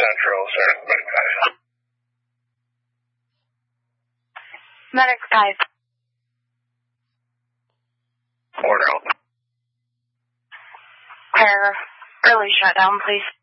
Central, sir. Medic 5. Medic 5. Order. Repair early shutdown, please.